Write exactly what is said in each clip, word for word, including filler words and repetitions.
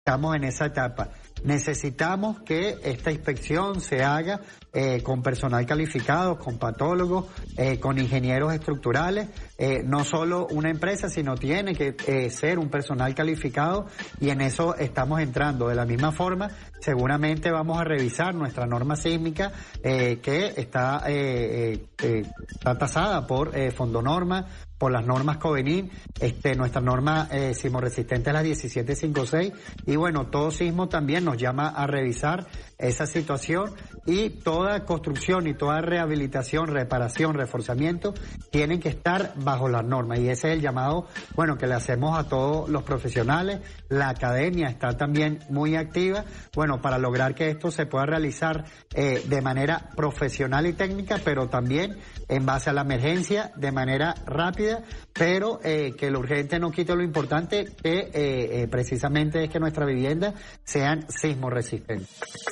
estamos en esa etapa. Necesitamos que esta inspección se haga eh, con personal calificado, con patólogos, eh, con ingenieros estructurales, eh, no solo una empresa, sino tiene que eh, ser un personal calificado, y en eso estamos entrando. De la misma forma, seguramente vamos a revisar nuestra norma sísmica eh, que está, eh, eh, está tasada por eh, Fondonorma, por las normas COVENIN. Este, nuestra norma eh, sismoresistente es la diecisiete cincuenta y seis, y bueno, todo sismo también nos llama a revisar esa situación, y toda construcción y toda rehabilitación, reparación, reforzamiento tienen que estar bajo las normas, y ese es el llamado, bueno, que le hacemos a todos los profesionales. La academia está también muy activa, bueno, para lograr que esto se pueda realizar eh, de manera profesional y técnica, pero también en base a la emergencia, de manera rápida, pero eh, que lo urgente no quite lo importante, que eh, eh, precisamente es que nuestras viviendas sean sismo resistentes.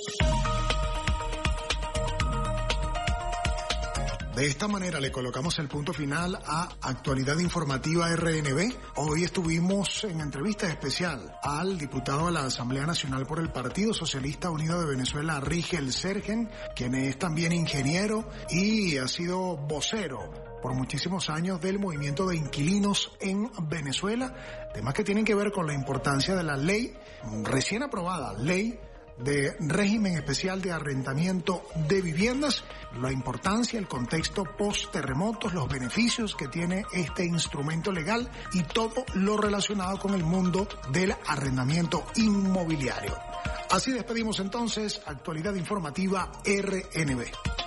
De esta manera le colocamos el punto final a Actualidad Informativa R N B. Hoy estuvimos en entrevista especial al diputado de la Asamblea Nacional por el Partido Socialista Unido de Venezuela, Rigel Sergen, quien es también ingeniero y ha sido vocero por muchísimos años del movimiento de inquilinos en Venezuela, temas que tienen que ver con la importancia de la ley recién aprobada, ley de régimen especial de arrendamiento de viviendas, la importancia, el contexto post-terremotos, los beneficios que tiene este instrumento legal y todo lo relacionado con el mundo del arrendamiento inmobiliario. Así despedimos entonces Actualidad Informativa R N B.